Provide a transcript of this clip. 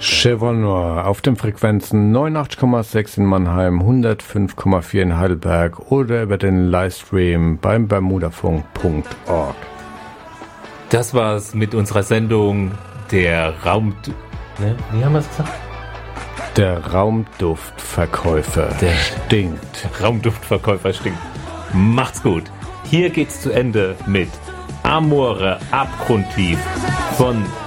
Chevron Noir auf den Frequenzen 89,6 in Mannheim, 105,4 in Heidelberg oder über den Livestream beim bermudafunk.org. Das war's mit unserer Sendung der wie haben wir es gesagt? Der Raumduftverkäufer stinkt. Raumduftverkäufer stinkt. Macht's gut. Hier geht's zu Ende mit Amore abgrundtief von